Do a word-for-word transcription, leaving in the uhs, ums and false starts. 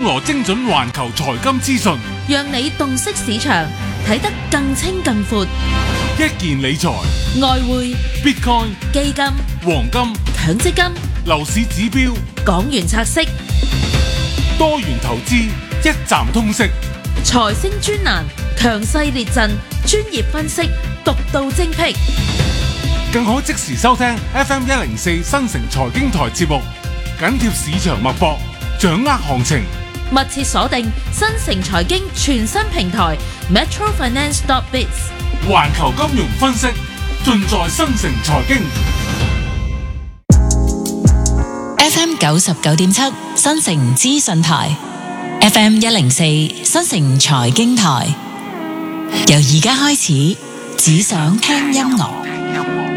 羅精準環球財金資訊， 讓你洞悉市場，睇得更清更闊。 一件理財、 外匯、 Bitcoin、 基金、 黃金、 強積金、 樓市指標、 港元拆息、 多元投資，一站通識。 財星專欄，強勢列陣，專業分析，獨到精闢。 更可即時收聽 F M 一零四新城財經台節目，緊貼市場脈搏，掌握行情。 密切鎖定新城財經全新平台 Metro Finance dot biz， 環球金融分析，盡在新城財經。 F M 九十九點七新城資訊台 ，F M 一零四新城財經台，由而家開始，只想聽音樂。